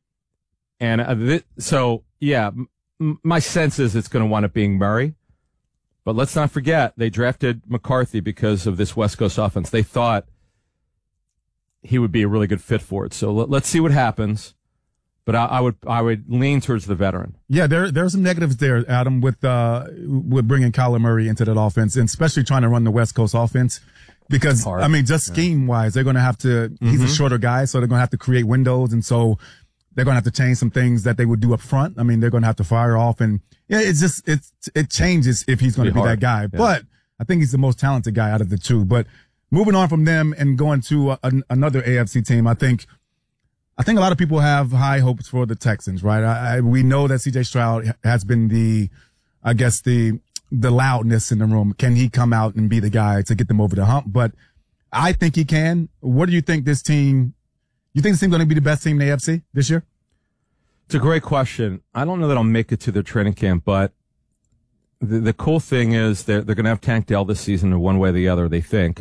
And uh, th- so, yeah, m- my sense is it's going to wind up being Murray. But let's not forget, they drafted McCarthy because of this West Coast offense. They thought he would be a really good fit for it. So let, let's see what happens. But I, I would I would lean towards the veteran. Yeah, there there's some negatives there, Adam, with uh with bringing Kyler Murray into that offense, and especially trying to run the West Coast offense. Because I mean, just scheme wise, they're going to have to. Mm-hmm. He's a shorter guy, so they're going to have to create windows, and so they're going to have to change some things that they would do up front. I mean, they're going to have to fire off, and yeah, it's just it's it changes if he's going to be hard. that guy. Yeah. But I think he's the most talented guy out of the two. But moving on from them and going to a, an, another A F C team, I think. I think a lot of people have high hopes for the Texans, right? I, I, we know that C J Stroud has been the, I guess the, the loudness in the room. Can he come out and be the guy to get them over the hump? But I think he can. What do you think this team, you think this team's going to be the best team in the A F C this year? It's a great question. I don't know that I'll make it to their training camp, but the, the cool thing is they're, they're going to have Tank Dell this season in one way or the other, they think.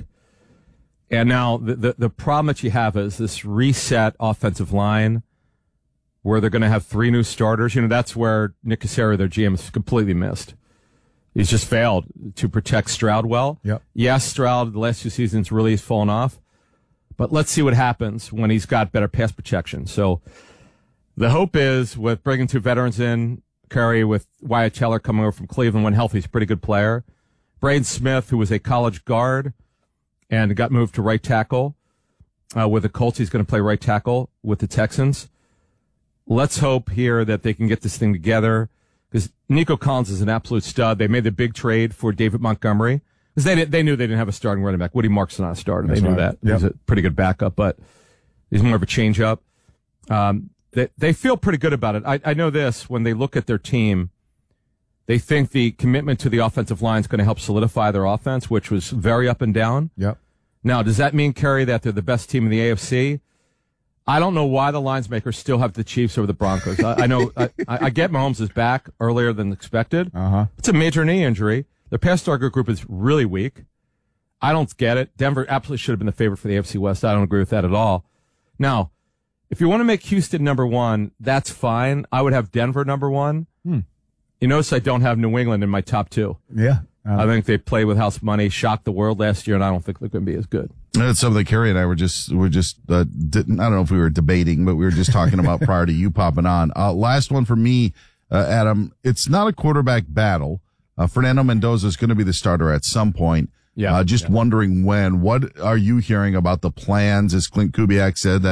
And now the, the, the problem that you have is this reset offensive line where they're going to have three new starters. You know, that's where Nick Caserio, their G M, has completely missed. He's just failed to protect Stroud well. Yep. Yes, Stroud, the last two seasons really has fallen off. But let's see what happens when he's got better pass protection. So the hope is with bringing two veterans in, Curry with Wyatt Teller coming over from Cleveland when healthy, he's a pretty good player. Braden Smith, who was a college guard, and got moved to right tackle uh, with the Colts. He's going to play right tackle with the Texans. Let's hope here that they can get this thing together because Nico Collins is an absolute stud. They made the big trade for David Montgomery because they they knew they didn't have a starting running back. Woody Marks is not a starter. That's they knew right. that. Yep. He's a pretty good backup, but he's more of a change-up. Um, they, they feel pretty good about it. I, I know this, when they look at their team, they think the commitment to the offensive line is going to help solidify their offense, which was very up and down. Yep. Now, does that mean, Kerry, that they're the best team in the A F C? I don't know why the lines makers still have the Chiefs over the Broncos. I, I know I, I get Mahomes is back earlier than expected. Uh-huh. It's a major knee injury. Their pass target group is really weak. I don't get it. Denver absolutely should have been the favorite for the A F C West. I don't agree with that at all. Now, if you want to make Houston number one, that's fine. I would have Denver number one. Hmm. You notice I don't have New England in my top two. Yeah. Uh, I think they play with house money, shocked the world last year, and I don't think they're going to be as good. That's something Kerry and I were just, were just, uh, didn't, I don't know if we were debating, but we were just talking about prior to you popping on. Uh, last one for me, uh, Adam, it's not a quarterback battle. Uh, Fernando Mendoza is going to be the starter at some point. Yeah. Uh, just yeah. wondering when. What are you hearing about the plans? As Clint Kubiak said that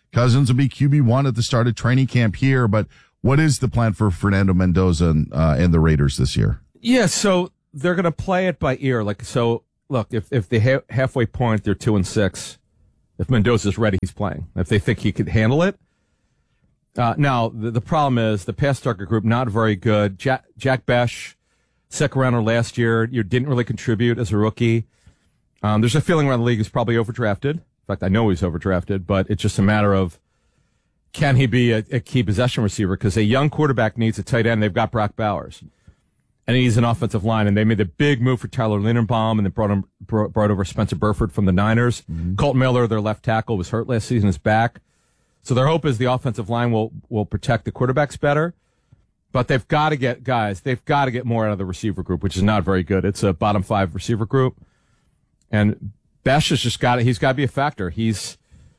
Cousins will be Q B one at the start of training camp here, but what is the plan for Fernando Mendoza and, uh, and the Raiders this year? Yeah, so they're going to play it by ear. Like, so look, if, if they ha- halfway point, they're two and six. If Mendoza's ready, he's playing. If they think he could handle it. Uh, now, the, the problem is the pass target group, not very good. Jack, Jack Besh, second rounder last year, you didn't really contribute as a rookie. Um, there's a feeling around the league he's probably overdrafted. In fact, I know he's overdrafted, but it's just a matter of can he be a, a key possession receiver? Because a young quarterback needs a tight end. They've got Brock Bowers. And he needs an offensive line. And they made the big move for Tyler Linderbaum and they brought him, brought, brought over Spencer Burford from the Niners. Mm-hmm. Colton Miller, their left tackle, was hurt last season, is back. So their hope is the offensive line will, will protect the quarterbacks better. But they've got to get, guys, they've got to get more out of the receiver group, which is not very good. It's a bottom five receiver group. And Besh has just got it. He's got to be a factor. He's,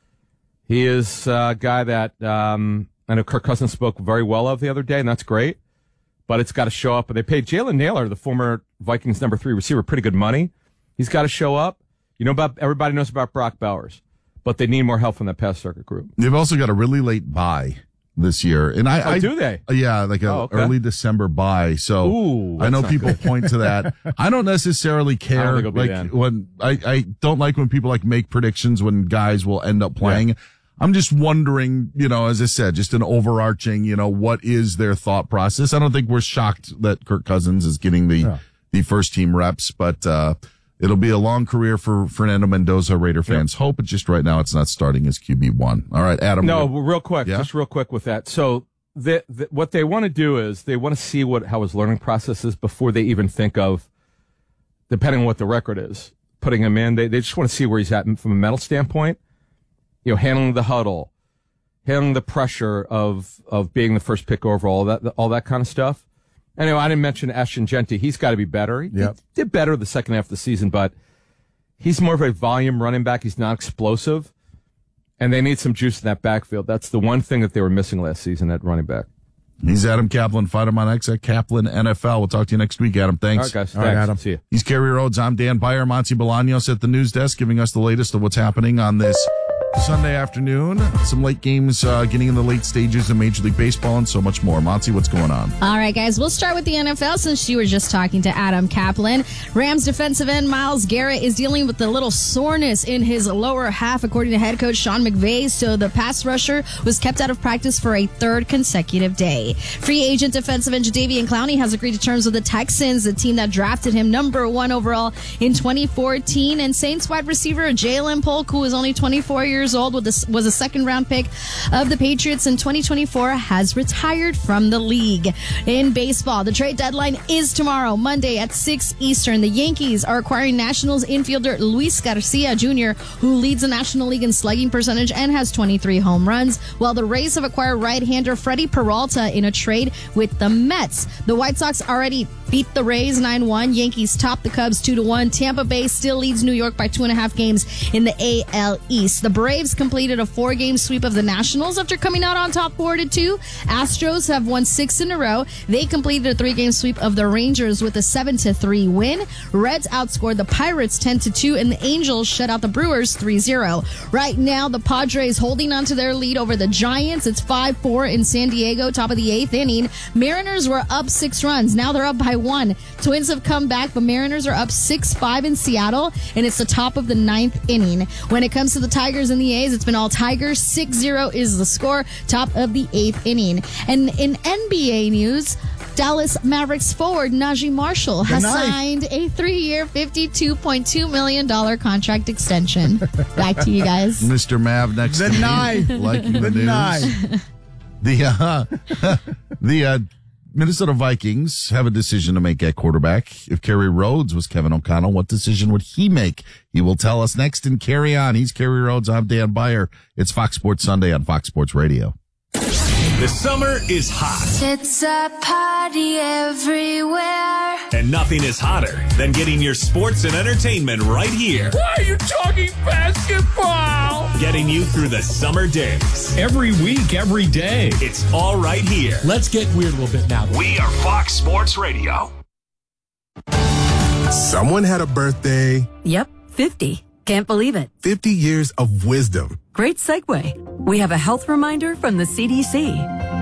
he is a guy that, um, I know Kirk Cousins spoke very well of the other day, and that's great. But it's got to show up. But they paid Jalen Naylor, the former Vikings number three receiver, pretty good money. He's got to show up. You know about, everybody knows about Brock Bowers, but they need more help from that pass circuit group. They've also got a really late bye this year. And I, oh, I do they? Yeah, like a oh, okay. early December bye. So Ooh, I know people good. point to that. I don't necessarily care. I don't think it'll be like then. when I, I don't like when people like make predictions when guys will end up playing. Yeah. I'm just wondering, you know, as I said, just an overarching, you know, what is their thought process? I don't think we're shocked that Kirk Cousins is getting the, yeah. the first team reps, but, uh, it'll be a long career for Fernando Mendoza, Raider fans. Yep. Hope, it's just right now it's not starting as Q B one. All right, Adam. No, real quick, yeah? just real quick with that. So the, the, what they want to do is they want to see what how his learning process is before they even think of, depending on what the record is, putting him in. They they just want to see where he's at from a mental standpoint. You know, handling the huddle, handling the pressure of of being the first pick overall, that all that kind of stuff. Anyway, I didn't mention Ashton Genty. He's got to be better. He yep. did better the second half of the season, but he's more of a volume running back. He's not explosive, and they need some juice in that backfield. That's the one thing that they were missing last season at running back. He's Adam Kaplan. Find him on X at Kaplan N F L. We'll talk to you next week, Adam. Thanks. All right, guys. All Thanks. right, Adam. See you. He's Kerry Rhodes. I'm Dan Beyer. Monty Bolaños at the news desk giving us the latest of what's happening on this Sunday afternoon. Some late games uh, getting in the late stages of Major League Baseball and so much more. Monty, what's going on? All right, guys. We'll start with the N F L since you were just talking to Adam Kaplan. Rams defensive end Myles Garrett is dealing with a little soreness in his lower half, according to head coach Sean McVay. So the pass rusher was kept out of practice for a third consecutive day. Free agent defensive end Jadeveon Clowney has agreed to terms with the Texans, the team that drafted him number one overall in twenty fourteen. And Saints wide receiver Jalen Polk, who is only twenty-four years old, with this, was a second round pick of the Patriots in twenty twenty-four, has retired from the league. In baseball, the trade deadline is tomorrow, Monday at six Eastern. The Yankees are acquiring Nationals infielder Luis Garcia Junior, who leads the National League in slugging percentage and has twenty-three home runs, while the Rays have acquired right-hander Freddie Peralta in a trade with the Mets. The White Sox already beat the Rays nine one. Yankees top the Cubs two to one. Tampa Bay still leads New York by two and a half games in the A L East. The Braves completed a four-game sweep of the Nationals after coming out on top four to two. Astros have won six in a row. They completed a three-game sweep of the Rangers with a seven to three win. Reds outscored the Pirates ten to two, and the Angels shut out the Brewers three zero. Right now, the Padres holding on to their lead over the Giants. It's five four in San Diego, top of the eighth inning. Mariners were up six runs. Now they're up by one. Twins have come back, but Mariners are up six five in Seattle, and it's the top of the ninth inning. When it comes to the Tigers and the A's, it's been all Tigers. six zero is the score, top of the eighth inning. And in N B A news, Dallas Mavericks forward Najee Marshall has signed a three-year, fifty-two point two million dollars contract extension. Back to you guys. Mister Mav next the to me. knife. Liking the, the news. knife. The, uh, the, uh, Minnesota Vikings have a decision to make at quarterback. If Kerry Rhodes was Kevin O'Connell, what decision would he make? He will tell us next and Carry On. He's Kerry Rhodes. I'm Dan Beyer. It's Fox Sports Sunday on Fox Sports Radio. The summer is hot. It's a party everywhere. And nothing is hotter than getting your sports and entertainment right here. Why are you talking basketball? Getting you through the summer days. Every week, every day. It's all right here. Let's get weird a little bit now. We are Fox Sports Radio. Someone had a birthday. Yep, fifty. Can't believe it. fifty years of wisdom. Great segue. We have a health reminder from the C D C.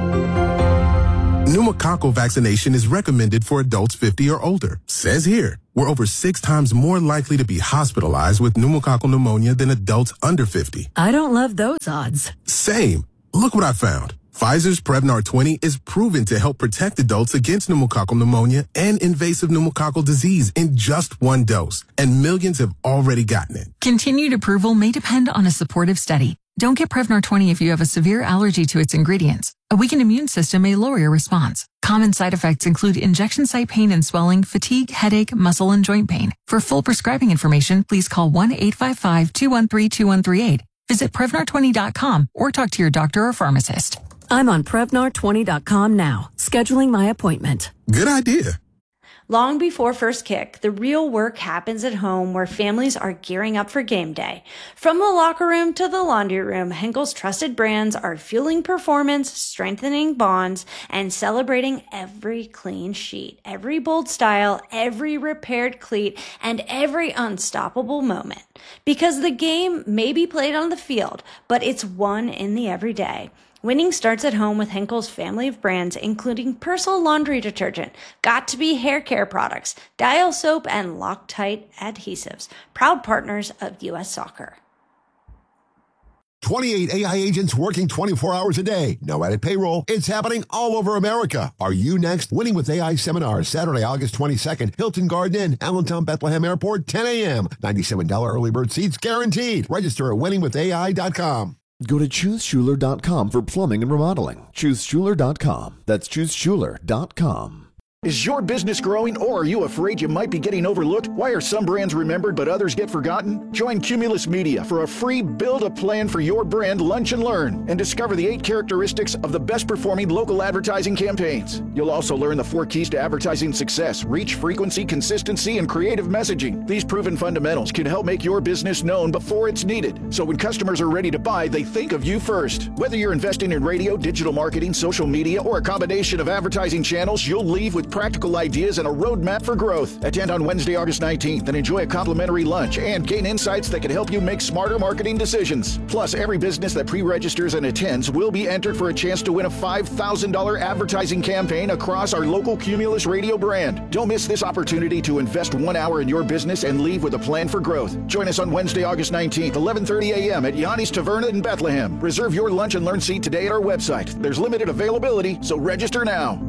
Pneumococcal vaccination is recommended for adults fifty or older. Says here, we're over six times more likely to be hospitalized with pneumococcal pneumonia than adults under fifty. I don't love those odds. Same. Look what I found. Pfizer's Prevnar twenty is proven to help protect adults against pneumococcal pneumonia and invasive pneumococcal disease in just one dose, and millions have already gotten it. Continued approval may depend on a supportive study. Don't get Prevnar twenty if you have a severe allergy to its ingredients. A weakened immune system may lower your response. Common side effects include injection site pain and swelling, fatigue, headache, muscle, and joint pain. For full prescribing information, please call one eight five five, two one three, two one three eight. Visit Prevnar twenty dot com or talk to your doctor or pharmacist. I'm on Prevnar twenty dot com now, scheduling my appointment. Good idea. Long before first kick, the real work happens at home where families are gearing up for game day. From the locker room to the laundry room, Henkel's trusted brands are fueling performance, strengthening bonds, and celebrating every clean sheet, every bold style, every repaired cleat, and every unstoppable moment. Because the game may be played on the field, but it's won in the everyday. Winning starts at home with Henkel's family of brands, including Persil laundry detergent, Got to Be hair care products, Dial soap, and Loctite adhesives. Proud partners of U S Soccer. twenty-eight A I agents working twenty-four hours a day. No added payroll. It's happening all over America. Are you next? Winning with A I seminar, Saturday, August twenty-second. Hilton Garden Inn, Allentown, Bethlehem Airport, ten a.m. ninety-seven dollars early bird seats guaranteed. Register at winning with A I dot com. Go to choose schuler dot com for plumbing and remodeling. choose schuler dot com. That's choose schuler dot com. Is your business growing, or are you afraid you might be getting overlooked? Why are some brands remembered but others get forgotten? Join Cumulus Media for a free Build a Plan for Your Brand Lunch and Learn and discover the eight characteristics of the best performing local advertising campaigns. You'll also learn the four keys to advertising success: reach, frequency, consistency, and creative messaging. These proven fundamentals can help make your business known before it's needed, so when customers are ready to buy, they think of you first. Whether you're investing in radio, digital marketing, social media, or a combination of advertising channels, you'll leave with practical ideas and a roadmap for growth. Attend on Wednesday, August nineteenth, and enjoy a complimentary lunch and gain insights that can help you make smarter marketing decisions. Plus, every business that pre-registers and attends will be entered for a chance to win a five thousand dollars advertising campaign across our local Cumulus radio brand. Don't miss this opportunity to invest one hour in your business and leave with a plan for growth. Join us on Wednesday, August nineteenth, eleven thirty a.m. at Yanni's Taverna in Bethlehem. Reserve your lunch and learn seat today at our website. There's limited availability, so register now.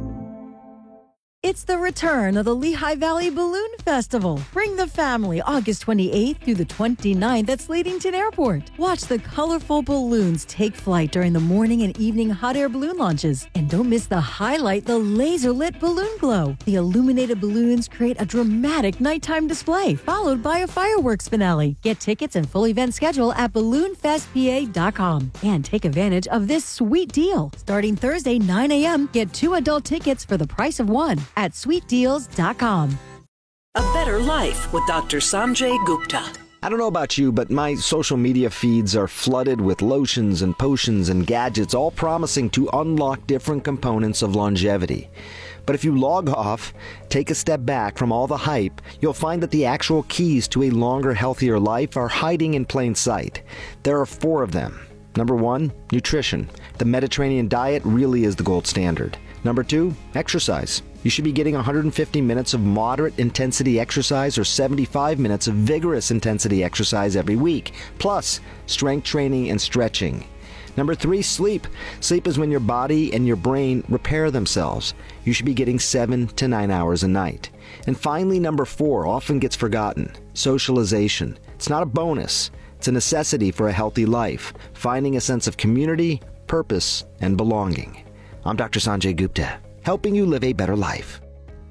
It's the return of the Lehigh Valley Balloon Festival. Bring the family August twenty-eighth through the twenty-ninth at Slatington Airport. Watch the colorful balloons take flight during the morning and evening hot air balloon launches. And don't miss the highlight, the laser-lit balloon glow. The illuminated balloons create a dramatic nighttime display, followed by a fireworks finale. Get tickets and full event schedule at balloon fest p a dot com. And take advantage of this sweet deal. Starting Thursday, nine a.m., get two adult tickets for the price of one at sweet deals dot com. A better life with Doctor Sanjay Gupta. I don't know about you, but my social media feeds are flooded with lotions and potions and gadgets, all promising to unlock different components of longevity. But if you log off, take a step back from all the hype, you'll find that the actual keys to a longer, healthier life are hiding in plain sight. There are four of them. Number one, nutrition. The Mediterranean diet really is the gold standard. Number two, exercise. You should be getting one hundred fifty minutes of moderate intensity exercise or seventy-five minutes of vigorous intensity exercise every week, plus strength training and stretching. Number three, sleep. Sleep is when your body and your brain repair themselves. You should be getting seven to nine hours a night. And finally, number four, often gets forgotten, socialization. It's not a bonus. It's a necessity for a healthy life, finding a sense of community, purpose, and belonging. I'm Doctor Sanjay Gupta, helping you live a better life.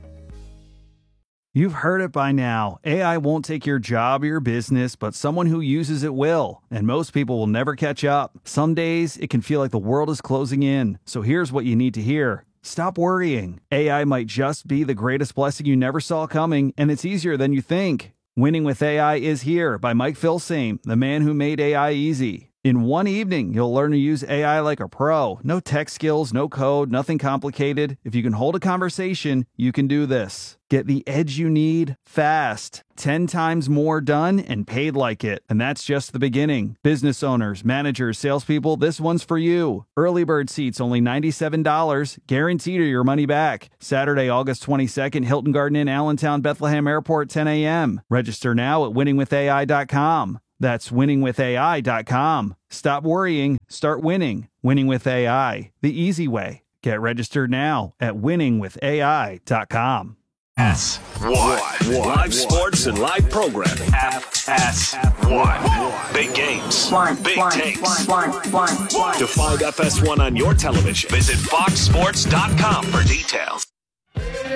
You've heard it by now. A I won't take your job or your business, but someone who uses it will. And most people will never catch up. Some days, it can feel like the world is closing in. So here's what you need to hear. Stop worrying. A I might just be the greatest blessing you never saw coming, and it's easier than you think. Winning with A I is here by Mike Filsaime, the man who made A I easy. In one evening, you'll learn to use A I like a pro. No tech skills, no code, nothing complicated. If you can hold a conversation, you can do this. Get the edge you need fast. ten times more done and paid like it. And that's just the beginning. Business owners, managers, salespeople, this one's for you. Early bird seats only ninety-seven dollars. Guaranteed or your money back. Saturday, August twenty-second, Hilton Garden Inn, Allentown, Bethlehem Airport, ten a.m. Register now at winning with A I dot com. That's winning with A I dot com. Stop worrying. Start winning. Winning with A I. The easy way. Get registered now at winning with A I dot com. S one. Live sports and live programming. F S one. Big games. One, Big one, takes. one, one, one, one. To find F S one on your television, visit fox sports dot com for details.